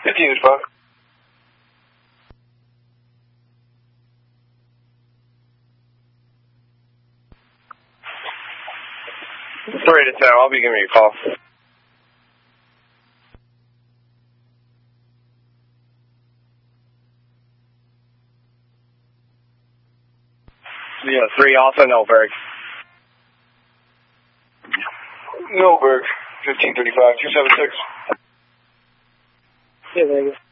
15 is fine. Three to 10, I'll be giving you a call. Yeah, 3 also, Noberg. Noberg, 1535, 276. Yeah, Vegas.